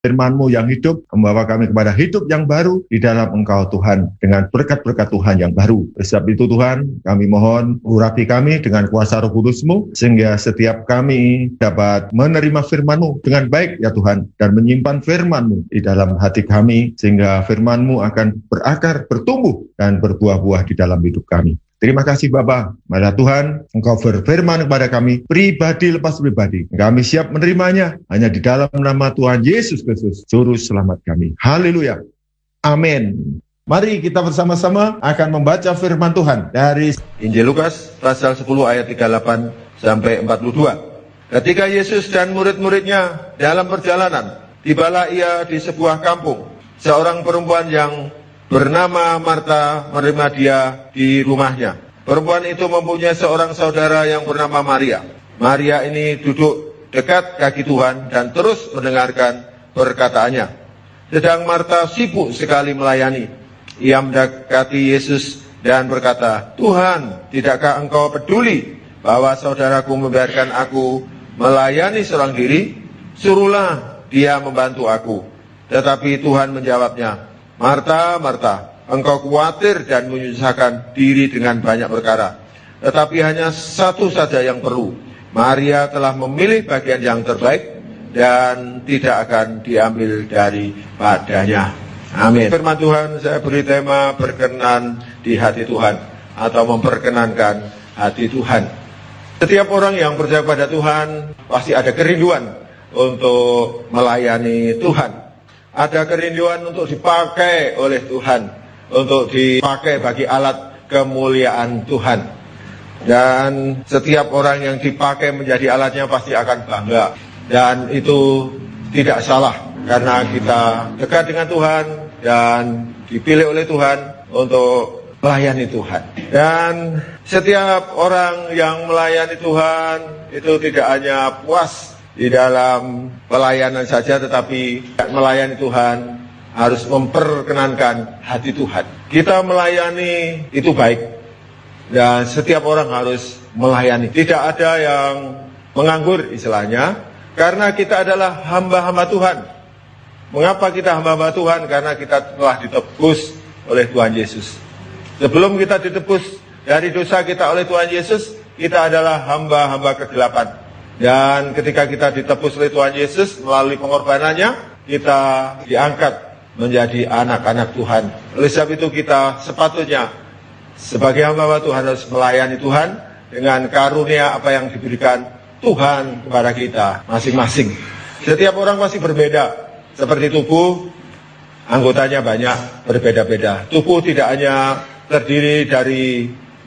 Firman-Mu yang hidup, membawa kami kepada hidup yang baru di dalam Engkau Tuhan, dengan berkat-berkat Tuhan yang baru. Sebab itu Tuhan, kami mohon urapi kami dengan kuasa Roh Kudus-Mu, sehingga setiap kami dapat menerima firman-Mu dengan baik ya Tuhan, dan menyimpan firman-Mu di dalam hati kami, sehingga firman-Mu akan berakar, bertumbuh, dan berbuah-buah di dalam hidup kami. Terima kasih Bapa, mari Tuhan, Engkau berfirman kepada kami, pribadi lepas pribadi. Kami siap menerimanya, hanya di dalam nama Tuhan Yesus Kristus, Juru Selamat kami. Haleluya. Amin. Mari kita bersama-sama akan membaca firman Tuhan dari Injil Lukas, pasal 10 ayat 38 sampai 42. Ketika Yesus dan murid-muridnya dalam perjalanan, tibalah ia di sebuah kampung. Seorang perempuan yang bernama Marta menerima dia di rumahnya. Perempuan itu mempunyai seorang saudara yang bernama Maria. Maria ini duduk dekat kaki Tuhan dan terus mendengarkan perkataannya. Sedang Marta sibuk sekali melayani. Ia mendekati Yesus dan berkata, "Tuhan, tidakkah engkau peduli bahwa saudaraku membiarkan aku melayani seorang diri? Suruhlah dia membantu aku." Tetapi Tuhan menjawabnya, "Marta, Marta, engkau khawatir dan menyusahkan diri dengan banyak perkara. Tetapi hanya satu saja yang perlu. Maria telah memilih bagian yang terbaik dan tidak akan diambil daripadanya." Amin. Firman Tuhan saya beri tema berkenan di hati Tuhan, atau memperkenankan hati Tuhan. Setiap orang yang percaya pada Tuhan pasti ada kerinduan untuk melayani Tuhan. Ada kerinduan untuk dipakai oleh Tuhan, untuk dipakai bagi alat kemuliaan Tuhan. Dan setiap orang yang dipakai menjadi alatnya pasti akan bangga. Dan itu tidak salah, karena kita dekat dengan Tuhan dan dipilih oleh Tuhan untuk melayani Tuhan. Dan setiap orang yang melayani Tuhan itu tidak hanya puas di dalam pelayanan saja, tetapi melayani Tuhan harus memperkenankan hati Tuhan. Kita melayani itu baik, dan setiap orang harus melayani. Tidak ada yang menganggur istilahnya, karena kita adalah hamba-hamba Tuhan. Mengapa kita hamba-hamba Tuhan? Karena kita telah ditebus oleh Tuhan Yesus. Sebelum kita ditebus dari dosa kita oleh Tuhan Yesus, kita adalah hamba-hamba kegelapan. Dan ketika kita ditebus oleh Tuhan Yesus melalui pengorbanannya, kita diangkat menjadi anak-anak Tuhan. Oleh sebab itu kita sepatutnya sebagai hamba Tuhan harus melayani Tuhan dengan karunia apa yang diberikan Tuhan kepada kita masing-masing. Setiap orang pasti berbeda. Seperti tubuh, anggotanya banyak, berbeda-beda. Tubuh tidak hanya terdiri dari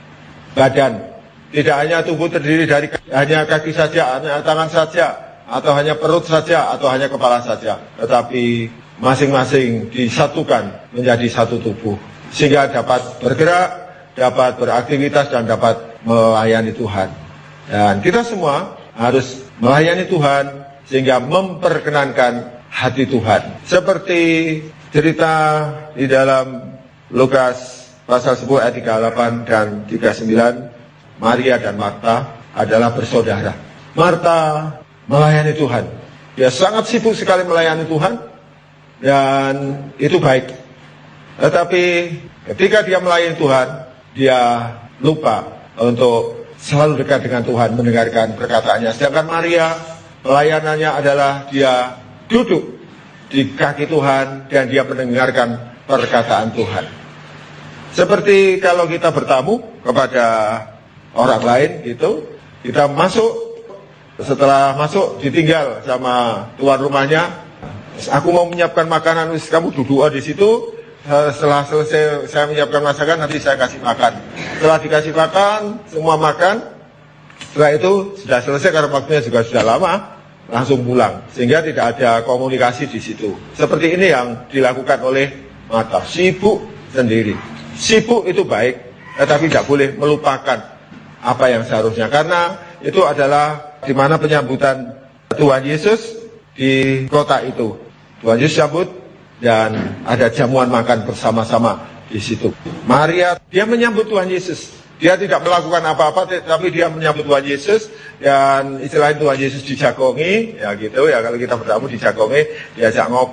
badan. Tidak hanya tubuh terdiri dari hanya kaki saja, hanya tangan saja, atau hanya perut saja, atau hanya kepala saja. Tetapi masing-masing disatukan menjadi satu tubuh. Sehingga dapat bergerak, dapat beraktivitas, dan dapat melayani Tuhan. Dan kita semua harus melayani Tuhan sehingga memperkenankan hati Tuhan. Seperti cerita di dalam Lukas pasal 10 ayat 38 dan 39, Maria dan Marta adalah bersaudara. Marta melayani Tuhan. Dia sangat sibuk sekali melayani Tuhan, dan itu baik. Tetapi ketika dia melayani Tuhan, dia lupa untuk selalu dekat dengan Tuhan, mendengarkan perkataannya. Sedangkan Maria, pelayanannya adalah dia duduk di kaki Tuhan dan dia mendengarkan perkataan Tuhan. Seperti kalau kita bertamu kepada orang lain gitu, kita masuk, setelah masuk ditinggal sama tuan rumahnya, "Aku mau menyiapkan makanan, kamu duduk di situ, setelah selesai saya menyiapkan masakan, nanti saya kasih makan." Setelah dikasih makan, semua makan, setelah itu sudah selesai karena waktunya juga sudah lama, langsung pulang, sehingga tidak ada komunikasi di situ. Seperti ini yang dilakukan oleh Marta, sibuk sendiri. Sibuk itu baik, tetapi tidak boleh melupakan apa yang seharusnya, karena itu adalah di mana penyambutan Tuhan Yesus di kota itu. Tuhan Yesus sambut dan ada jamuan makan bersama-sama di situ. Maria, dia menyambut Tuhan Yesus Dia tidak melakukan apa-apa, tapi dia menyambut Tuhan Yesus, dan istilahnya Tuhan Yesus dijagongi, ya gitu ya, kalau kita bertamu dijagongi, diajak ngobrol.